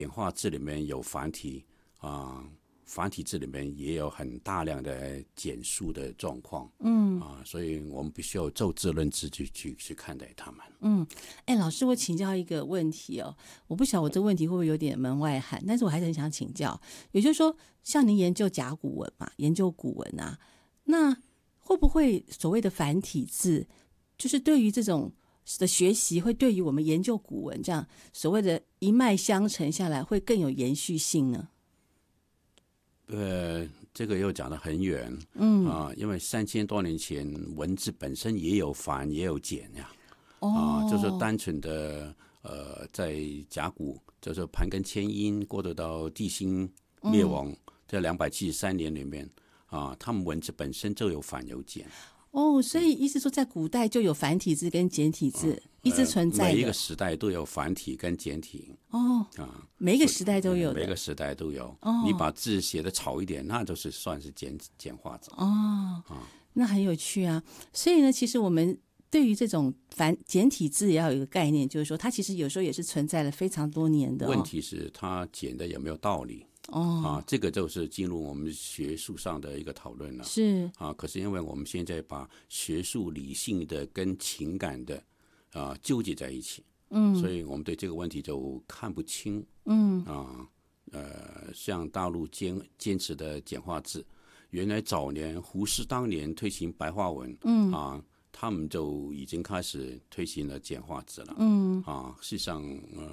简化字里面有繁体繁体字里面也有很大量的简述的状况，所以我们必须要就字论字去看待他们。 老师，我请教一个问题哦，我不晓得我这个问题会不会有点门外汉，但是我还是很想请教。也就是说，像您研究甲骨文嘛，研究古文啊，那会不会所谓的繁体字，就是对于这种的学习，会对于我们研究古文这样所谓的一脉相承下来，会更有延续性呢？ 这个又讲得很远，因为3000多年前文字本身也有繁也有简呀，就是单纯的在甲骨，就是盘庚迁殷过渡到地心灭亡这273年里面他们文字本身就有繁有简。 所以意思说，在古代就有繁体字跟简体字一直存在的， 每一个时代都有繁体跟简体。 每一个时代都有的， 每个时代都有。你把字写得草一点，那就是算是简化字。 那很有趣啊。所以呢，其实我们对于这种简体字也要有一个概念，就是说它其实有时候也是存在了非常多年的。 问题是它简的有没有道理？这个就是进入我们学术上的一个讨论了。 是可是因为我们现在把学术理性的跟情感的纠结在一起，所以我们对这个问题就看不清。像大陆坚持的简化字，原来早年胡适当年推行白话文，他们就已经开始推行了简化字了。事实上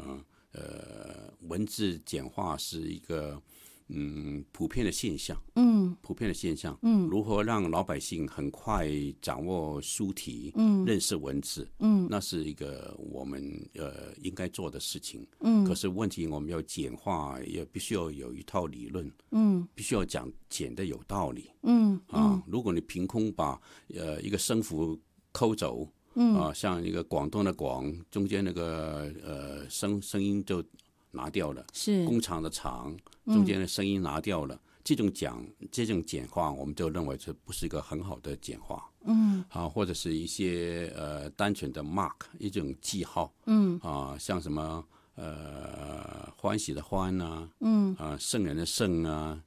文字简化是一个普遍的现象。如何让老百姓很快掌握书体，认识文字，那是一个我们应该做的事情。可是问题我们要简化，也必须要有一套理论，必须要简的有道理。如果你凭空把一个声符抠走，像一个广东的广中间那个声音就拿掉了， 是工厂的厂中间的声音拿掉了，这种简化，我们就认为这不是一个很好的简化。或者是一些单纯的 mark 一种记号，像什么欢喜的欢啊，圣人的圣啊，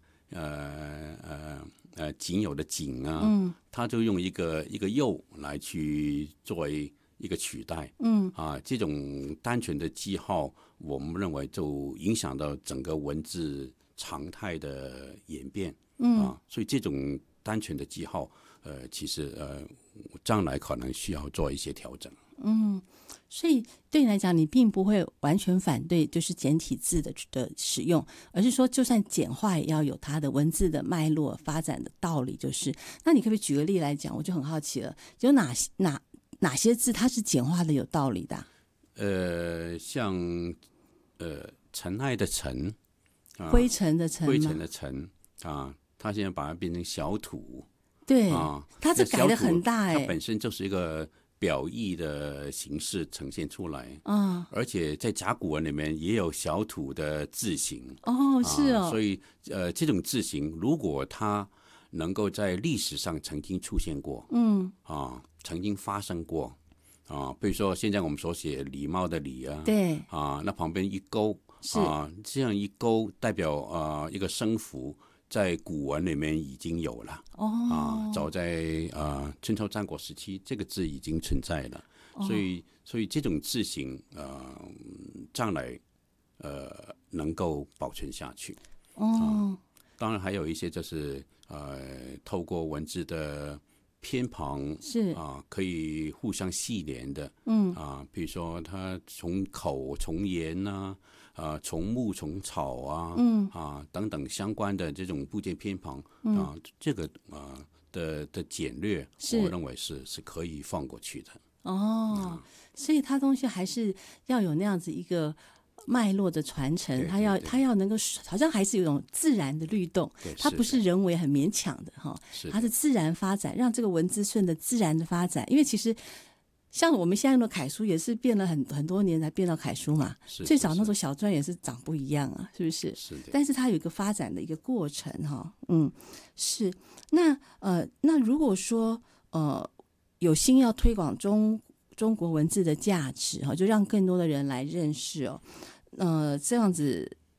仅有的仅啊，他就用一个又来去作为一个取代。这种单纯的记号，我们认为就影响到整个文字常态的演变。所以这种单纯的记号，其实将来可能需要做一些调整。 所以对你来讲，你并不会完全反对就是简体字的使用，而是说就算简化也要有它的文字的脉络发展的道理。就是那你可不可以举个例来讲？我就很好奇了，有哪些字它是简化的有道理的像尘埃的尘， 灰尘的尘， 灰尘的尘他现在把它变成小土。 对它这改得很大它本身就是一个表意的形式呈现出来。而且在甲骨文里面也有小土的字形。 是哦。 所以这种字形如果它能够在历史上曾经出现过，曾经发生过比如说现在我们所写礼貌的礼啊， 对那旁边一勾这样一勾代表一个声符，在古文里面已经有了。早在春秋战国时期，这个字已经存在了。所以这种字形将来能够保存下去。当然还有一些就是透过文字的偏旁是可以互相系连的。比如说它从口从言从木从草等等相关的这种部件偏旁这个的简略，我认为是可以放过去的。 所以它东西还是要有那样子一个脉络的传承，它要能够好像还是有一种自然的律动，它不是人为很勉强的它是自然发展，让这个文字顺的自然的发展。因为其实像我们现在用的楷书也是变了很多年才变到楷书嘛，最早那时候小篆也是长不一样啊，是不是？ 是的。 但是它有一个发展的一个过程是。那如果说有心要推广中国文字的价值就让更多的人来认识这样子